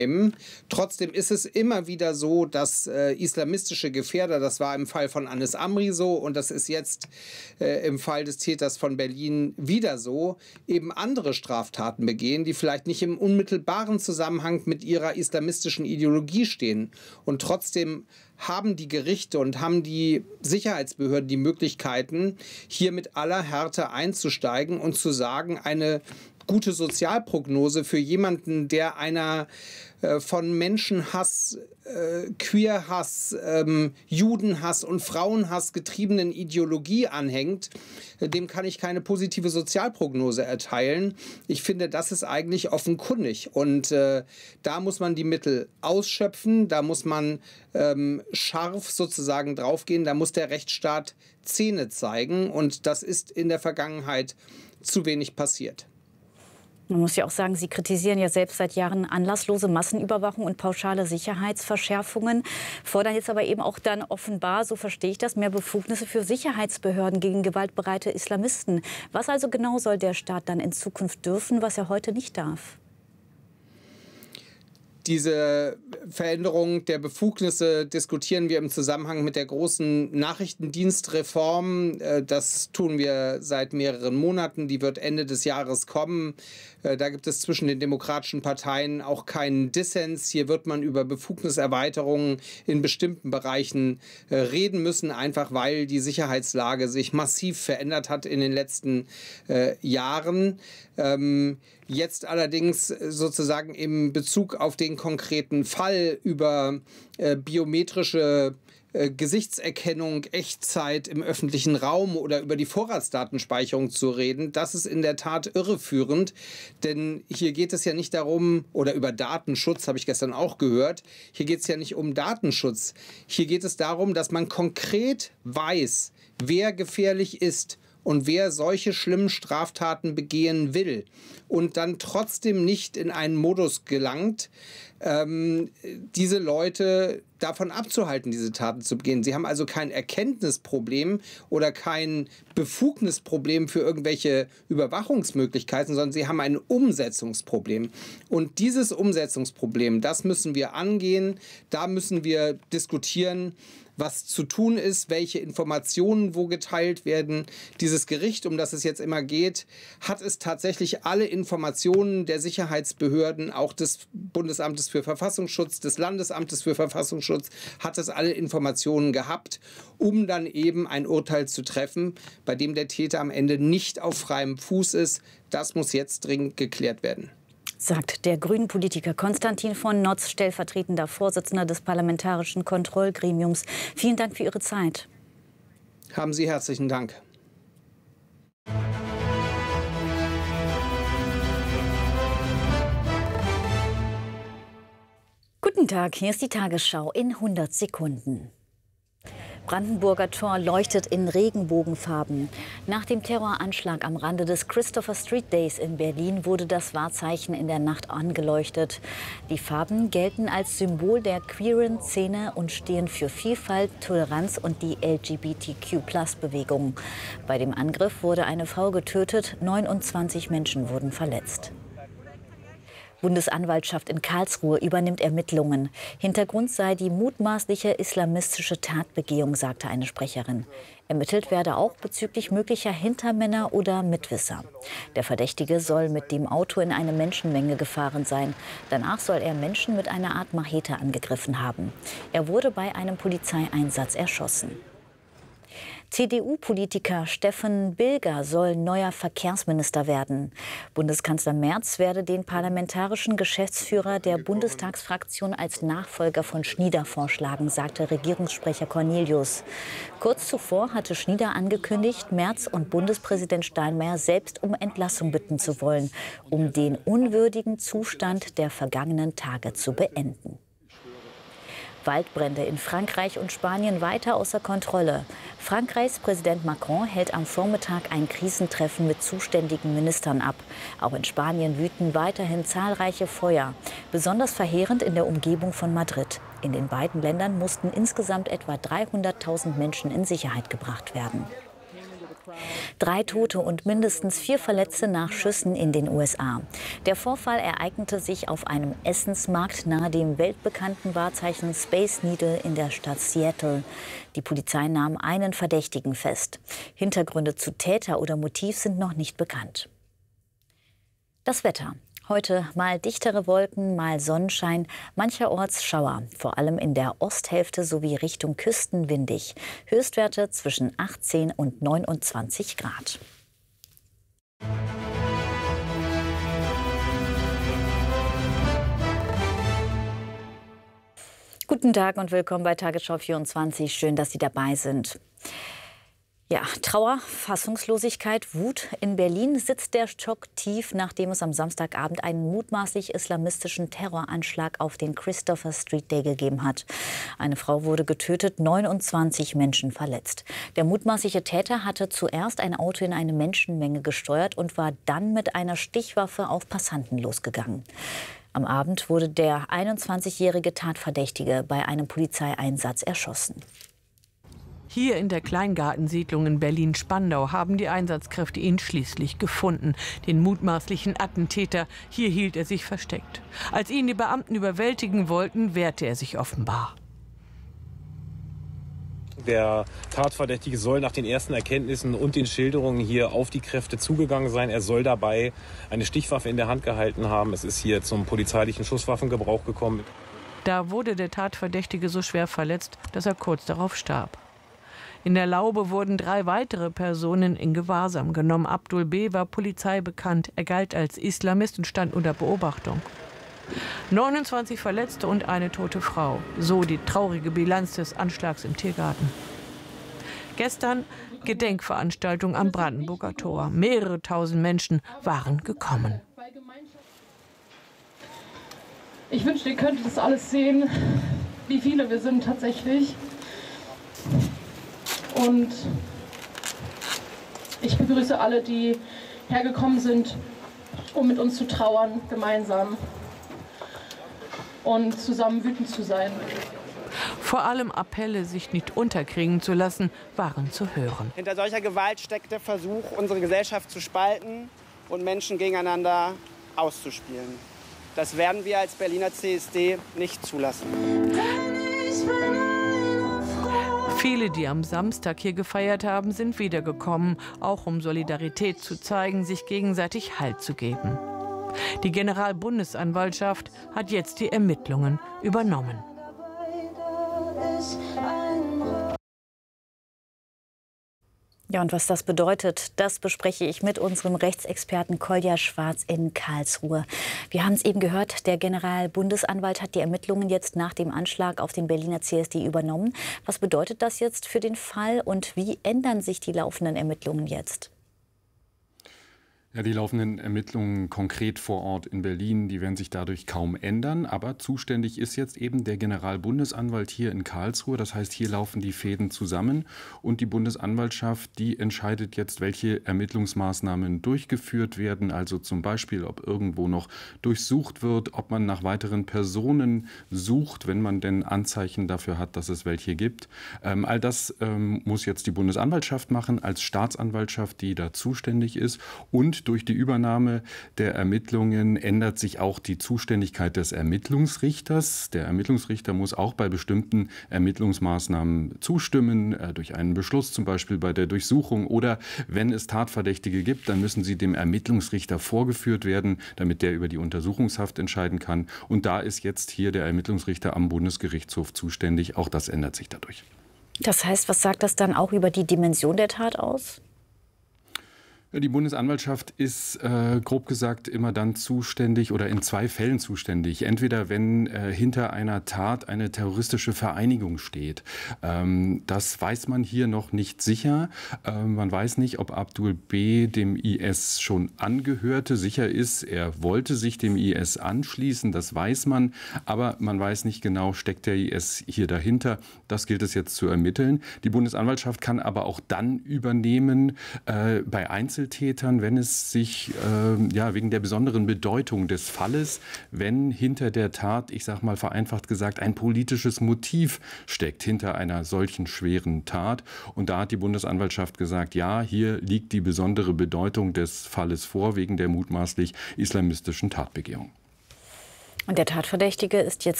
Trotzdem ist es immer wieder so, dass islamistische Gefährder, das war im Fall von Anis Amri so und das ist jetzt im Fall des Täters von Berlin wieder so, eben andere Straftaten begehen, die vielleicht nicht im unmittelbaren Zusammenhang mit ihrer islamistischen Ideologie stehen. Und trotzdem haben die Gerichte und haben die Sicherheitsbehörden die Möglichkeiten, hier mit aller Härte einzusteigen und zu sagen, eine gute Sozialprognose für jemanden, der einer von Menschenhass, Queerhass, Judenhass und Frauenhass getriebenen Ideologie anhängt, dem kann ich keine positive Sozialprognose erteilen. Ich finde, das ist eigentlich offenkundig. Und da muss man die Mittel ausschöpfen, da muss man scharf sozusagen draufgehen, da muss der Rechtsstaat Zähne zeigen. Und das ist in der Vergangenheit zu wenig passiert. Man muss ja auch sagen, Sie kritisieren ja selbst seit Jahren anlasslose Massenüberwachung und pauschale Sicherheitsverschärfungen, fordern jetzt aber eben auch dann offenbar, so verstehe ich das, mehr Befugnisse für Sicherheitsbehörden gegen gewaltbereite Islamisten. Was also genau soll der Staat dann in Zukunft dürfen, was er heute nicht darf? Diese Veränderung der Befugnisse diskutieren wir im Zusammenhang mit der großen Nachrichtendienstreform. Das tun wir seit mehreren Monaten. Die wird Ende des Jahres kommen. Da gibt es zwischen den demokratischen Parteien auch keinen Dissens. Hier wird man über Befugniserweiterungen in bestimmten Bereichen reden müssen, einfach weil die Sicherheitslage sich massiv verändert hat in den letzten Jahren. Jetzt allerdings sozusagen im Bezug auf den konkreten Fall über biometrische Gesichtserkennung, Echtzeit im öffentlichen Raum oder über die Vorratsdatenspeicherung zu reden, das ist in der Tat irreführend, denn hier geht es ja nicht darum, oder über Datenschutz habe ich gestern auch gehört, hier geht es ja nicht um Datenschutz, hier geht es darum, dass man konkret weiß, wer gefährlich ist und wer solche schlimmen Straftaten begehen will und dann trotzdem nicht in einen Modus gelangt, diese Leute davon abzuhalten, diese Taten zu begehen. Sie haben also kein Erkenntnisproblem oder kein Befugnisproblem für irgendwelche Überwachungsmöglichkeiten, sondern sie haben ein Umsetzungsproblem. Und dieses Umsetzungsproblem, das müssen wir angehen, da müssen wir diskutieren, was zu tun ist, welche Informationen wo geteilt werden. Dieses Gericht, um das es jetzt immer geht, hat es tatsächlich alle Informationen der Sicherheitsbehörden, auch des Bundesamtes für Verfassungsschutz, des Landesamtes für Verfassungsschutz, hat es alle Informationen gehabt, um dann eben ein Urteil zu treffen, bei dem der Täter am Ende nicht auf freiem Fuß ist. Das muss jetzt dringend geklärt werden. Sagt der Grünen-Politiker Konstantin von Notz, stellvertretender Vorsitzender des Parlamentarischen Kontrollgremiums. Vielen Dank für Ihre Zeit. Haben Sie herzlichen Dank. Guten Tag, hier ist die Tagesschau in 100 Sekunden. Brandenburger Tor leuchtet in Regenbogenfarben. Nach dem Terroranschlag am Rande des Christopher Street Days in Berlin wurde das Wahrzeichen in der Nacht angeleuchtet. Die Farben gelten als Symbol der queeren Szene und stehen für Vielfalt, Toleranz und die LGBTQ+-Bewegung. Bei dem Angriff wurde eine Frau getötet, 29 Menschen wurden verletzt. Bundesanwaltschaft in Karlsruhe übernimmt Ermittlungen. Hintergrund sei die mutmaßliche islamistische Tatbegehung, sagte eine Sprecherin. Ermittelt werde auch bezüglich möglicher Hintermänner oder Mitwisser. Der Verdächtige soll mit dem Auto in eine Menschenmenge gefahren sein. Danach soll er Menschen mit einer Art Machete angegriffen haben. Er wurde bei einem Polizeieinsatz erschossen. CDU-Politiker Steffen Bilger soll neuer Verkehrsminister werden. Bundeskanzler Merz werde den parlamentarischen Geschäftsführer der Bundestagsfraktion als Nachfolger von Schnieder vorschlagen, sagte Regierungssprecher Cornelius. Kurz zuvor hatte Schnieder angekündigt, Merz und Bundespräsident Steinmeier selbst um Entlassung bitten zu wollen, um den unwürdigen Zustand der vergangenen Tage zu beenden. Waldbrände in Frankreich und Spanien weiter außer Kontrolle. Frankreichs Präsident Macron hält am Vormittag ein Krisentreffen mit zuständigen Ministern ab. Auch in Spanien wüten weiterhin zahlreiche Feuer, besonders verheerend in der Umgebung von Madrid. In den beiden Ländern mussten insgesamt etwa 300.000 Menschen in Sicherheit gebracht werden. 3 Tote und mindestens 4 Verletzte nach Schüssen in den USA. Der Vorfall ereignete sich auf einem Essensmarkt nahe dem weltbekannten Wahrzeichen Space Needle in der Stadt Seattle. Die Polizei nahm einen Verdächtigen fest. Hintergründe zu Täter oder Motiv sind noch nicht bekannt. Das Wetter. Heute mal dichtere Wolken, mal Sonnenschein, mancherorts Schauer. Vor allem in der Osthälfte sowie Richtung Küsten windig. Höchstwerte zwischen 18 und 29 Grad. Guten Tag und willkommen bei Tagesschau 24. Schön, dass Sie dabei sind. Ja, Trauer, Fassungslosigkeit, Wut. In Berlin sitzt der Schock tief, nachdem es am Samstagabend einen mutmaßlich islamistischen Terroranschlag auf den Christopher Street Day gegeben hat. Eine Frau wurde getötet, 29 Menschen verletzt. Der mutmaßliche Täter hatte zuerst ein Auto in eine Menschenmenge gesteuert und war dann mit einer Stichwaffe auf Passanten losgegangen. Am Abend wurde der 21-jährige Tatverdächtige bei einem Polizeieinsatz erschossen. Hier in der Kleingartensiedlung in Berlin-Spandau haben die Einsatzkräfte ihn schließlich gefunden. Den mutmaßlichen Attentäter. Hier hielt er sich versteckt. Als ihn die Beamten überwältigen wollten, wehrte er sich offenbar. Der Tatverdächtige soll nach den ersten Erkenntnissen und den Schilderungen hier auf die Kräfte zugegangen sein. Er soll dabei eine Stichwaffe in der Hand gehalten haben. Es ist hier zum polizeilichen Schusswaffengebrauch gekommen. Da wurde der Tatverdächtige so schwer verletzt, dass er kurz darauf starb. In der Laube wurden 3 weitere Personen in Gewahrsam genommen. Abdul B. war Polizei bekannt. Er galt als Islamist und stand unter Beobachtung. 29 Verletzte und eine tote Frau. So die traurige Bilanz des Anschlags im Tiergarten. Gestern Gedenkveranstaltung am Brandenburger Tor. Mehrere tausend Menschen waren gekommen. Ich wünschte, ihr könntet das alles sehen, wie viele wir sind tatsächlich. Und ich begrüße alle, die hergekommen sind, um mit uns zu trauern, gemeinsam und zusammen wütend zu sein. Vor allem Appelle, sich nicht unterkriegen zu lassen, waren zu hören. Hinter solcher Gewalt steckt der Versuch, unsere Gesellschaft zu spalten und Menschen gegeneinander auszuspielen. Das werden wir als Berliner CSD nicht zulassen. Viele, die am Samstag hier gefeiert haben, sind wiedergekommen, auch um Solidarität zu zeigen, sich gegenseitig Halt zu geben. Die Generalbundesanwaltschaft hat jetzt die Ermittlungen übernommen. Ja, und was das bedeutet, das bespreche ich mit unserem Rechtsexperten Kolja Schwarz in Karlsruhe. Wir haben es eben gehört, der Generalbundesanwalt hat die Ermittlungen jetzt nach dem Anschlag auf den Berliner CSD übernommen. Was bedeutet das jetzt für den Fall und wie ändern sich die laufenden Ermittlungen jetzt? Ja, die laufenden Ermittlungen konkret vor Ort in Berlin, die werden sich dadurch kaum ändern. Aber zuständig ist jetzt eben der Generalbundesanwalt hier in Karlsruhe. Das heißt, hier laufen die Fäden zusammen. Und die Bundesanwaltschaft, die entscheidet jetzt, welche Ermittlungsmaßnahmen durchgeführt werden. Also zum Beispiel, ob irgendwo noch durchsucht wird, ob man nach weiteren Personen sucht, wenn man denn Anzeichen dafür hat, dass es welche gibt. All das muss jetzt die Bundesanwaltschaft machen als Staatsanwaltschaft, die da zuständig ist. Und durch die Übernahme der Ermittlungen ändert sich auch die Zuständigkeit des Ermittlungsrichters. Der Ermittlungsrichter muss auch bei bestimmten Ermittlungsmaßnahmen zustimmen, durch einen Beschluss zum Beispiel bei der Durchsuchung. Oder wenn es Tatverdächtige gibt, dann müssen sie dem Ermittlungsrichter vorgeführt werden, damit der über die Untersuchungshaft entscheiden kann. Und da ist jetzt hier der Ermittlungsrichter am Bundesgerichtshof zuständig. Auch das ändert sich dadurch. Das heißt, was sagt das dann auch über die Dimension der Tat aus? Die Bundesanwaltschaft ist grob gesagt immer dann zuständig oder in 2 Fällen zuständig. Entweder wenn hinter einer Tat eine terroristische Vereinigung steht. Das weiß man hier noch nicht sicher. Man weiß nicht, ob Abdul B. dem IS schon angehörte. Sicher ist, er wollte sich dem IS anschließen, das weiß man. Aber man weiß nicht genau, steckt der IS hier dahinter. Das gilt es jetzt zu ermitteln. Die Bundesanwaltschaft kann aber auch dann übernehmen bei Einzelfällen, Einzeltätern, wenn es sich wegen der besonderen Bedeutung des Falles, wenn hinter der Tat, ich sage mal vereinfacht gesagt, ein politisches Motiv steckt hinter einer solchen schweren Tat. Und da hat die Bundesanwaltschaft gesagt, ja, hier liegt die besondere Bedeutung des Falles vor, wegen der mutmaßlich islamistischen Tatbegehung. Und der Tatverdächtige ist jetzt